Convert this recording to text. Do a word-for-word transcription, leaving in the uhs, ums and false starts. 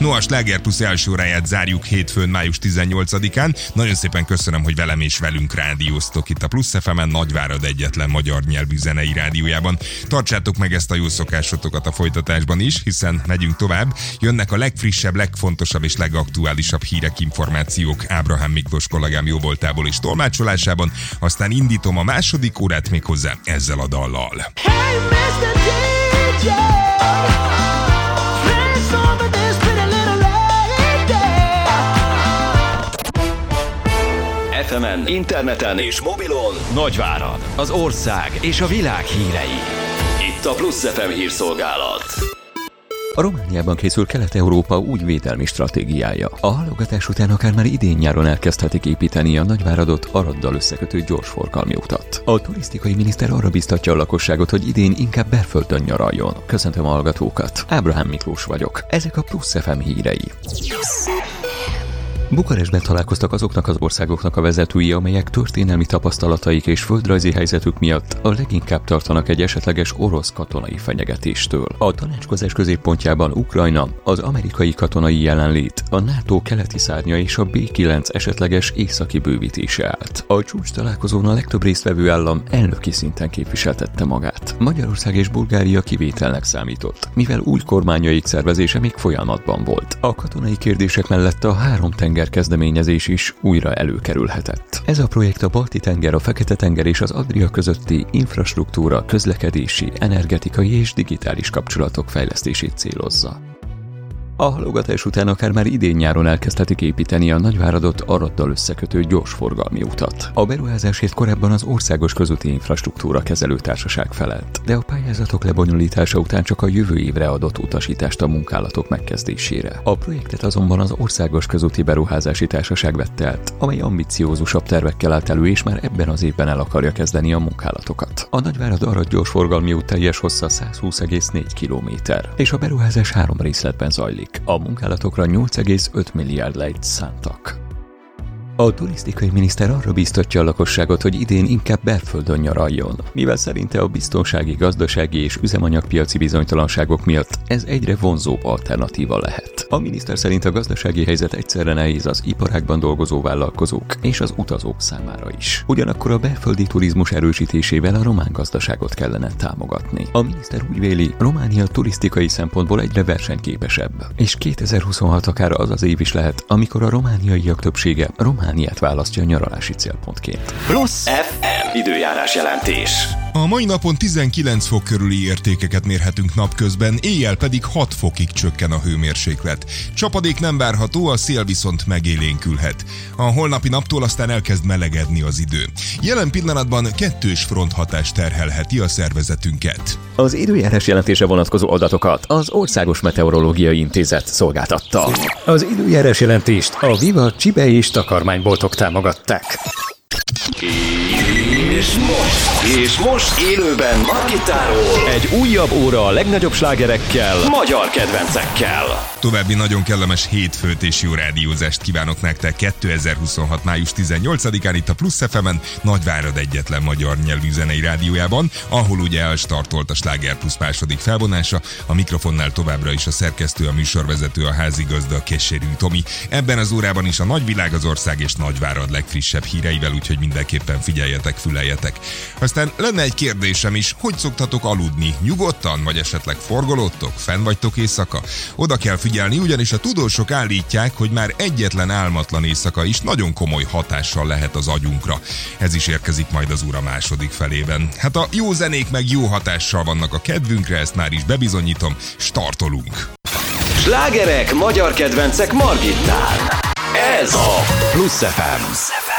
No, a Sláger Plusz első óráját zárjuk hétfőn, május tizennyolcadikán. Nagyon szépen köszönöm, hogy velem és velünk rádióztok itt a Plusz ef emen, Nagyvárad egyetlen magyar nyelvű zenei rádiójában. Tartsátok meg ezt a jó szokásotokat a folytatásban is, hiszen megyünk tovább. Jönnek a legfrissebb, legfontosabb és legaktuálisabb hírek, információk Ábrahám Miklós kollégám jóvoltából és tolmácsolásában. Aztán indítom a második órát méghozzá ezzel a dallal. Hey, miszter dé dzsé, play some of this pretty little lady. ef emen, interneten és mobilon Nagyvárad, az ország és a világ hírei. Itt a Plusz ef em hírszolgálat. A Romániában készül Kelet-Európa új védelmi stratégiája. A halogatás után akár már idén-nyáron elkezdhetik építeni a Nagyváradot Araddal összekötő gyorsforgalmi utat. A turisztikai miniszter arra biztatja a lakosságot, hogy idén inkább belföldön nyaraljon. Köszöntöm a hallgatókat. Ábrahám Miklós vagyok. Ezek a Plusz ef em hírei. Bukarestben találkoztak azoknak az országoknak a vezetői, amelyek történelmi tapasztalataik és földrajzi helyzetük miatt a leginkább tartanak egy esetleges orosz katonai fenyegetéstől. A tanácskozás középpontjában Ukrajna, az amerikai katonai jelenlét, a NATO keleti szárnya és a bé kilenc esetleges északi bővítése állt. A csúcs találkozón a legtöbb résztvevő állam elnöki szinten képviseltette magát. Magyarország és Bulgária kivételnek számított, mivel új kormányaik szervezése még folyamatban volt. A katonai kérdések mellett a három tenger kezdeményezés is újra előkerülhetett. Ez a projekt a Balti-tenger, a Fekete-tenger és az Adria közötti infrastruktúra, közlekedési, energetikai és digitális kapcsolatok fejlesztését célozza. A halogatás után akár már idén-nyáron elkezdhetik építeni a Nagyváradot Araddal összekötő gyorsforgalmi utat. A beruházásért korábban az Országos Közúti Infrastruktúra Kezelő Társaság felelt, de a pályázatok lebonyolítása után csak a jövő évre adott utasítást a munkálatok megkezdésére. A projektet azonban az Országos Közúti Beruházási Társaság vette át, amely ambiciózusabb tervekkel állt elő, és már ebben az évben el akarja kezdeni a munkálatokat. A Nagyvárad-Arad gyorsforgalmi út teljes hossza százhúsz egész négy kilométer, és a beruházás három részletben zajlik. A munkálatokra nyolc egész öt milliárd lejt szántak. A turisztikai miniszter arra biztatja a lakosságot, hogy idén inkább belföldön nyaraljon, mivel szerinte a biztonsági, gazdasági és üzemanyagpiaci bizonytalanságok miatt ez egyre vonzóbb alternatíva lehet. A miniszter szerint a gazdasági helyzet egyszerre nehéz az iparágban dolgozó vállalkozók és az utazók számára is. Ugyanakkor a belföldi turizmus erősítésével a román gazdaságot kellene támogatni. A miniszter úgy véli, Románia turisztikai szempontból egyre versenyképesebb, és kétezer-huszonhat akár az az év is lehet, amikor a romániaiak többsége román Romániát választja a nyaralási célpontként. Plusz ef em időjárás jelentés. A mai napon tizenkilenc fok körüli értékeket mérhetünk napközben, éjjel pedig hat fokig csökken a hőmérséklet. Csapadék nem várható, a szél viszont megélénkülhet. A holnapi naptól aztán elkezd melegedni az idő. Jelen pillanatban kettős fronthatás terhelheti a szervezetünket. Az időjárás jelentése vonatkozó adatokat az Országos Meteorológiai Intézet szolgáltatta. Az időjárás jelentést a Viva Csibe és takarmányboltok támogatták. És most, és most élőben Margittáról egy újabb óra a legnagyobb slágerekkel, magyar kedvencekkel. További nagyon kellemes hétfőt és jó rádiózást kívánok nektek kétezer-huszonhat. május tizennyolcadikán itt a Plusz ef emen, Nagyvárad egyetlen magyar nyelvű zenei rádiójában, ahol ugye elstartolt a Sláger Plusz második felvonása, a mikrofonnál továbbra is a szerkesztő, a műsorvezető, a házigazda, Keserű Tomi. Ebben az órában is a nagyvilág, az ország és Nagyvárad legfrissebb híreivel, úgyhogy mindenképpen figyeljetek, füleljetek. Aztán lenne egy kérdésem is, hogy szoktatok aludni? Nyugodtan, vagy esetleg forgolódtok? Fenn vagytok éjszaka? Oda kell figyelni, ugyanis a tudósok állítják, hogy már egyetlen álmatlan éjszaka is nagyon komoly hatással lehet az agyunkra. Ez is érkezik majd az óra második felében. Hát a jó zenék meg jó hatással vannak a kedvünkre, ezt már is bebizonyítom, startolunk. Slágerek, magyar kedvencek Margittán. Ez a Plusz ef em.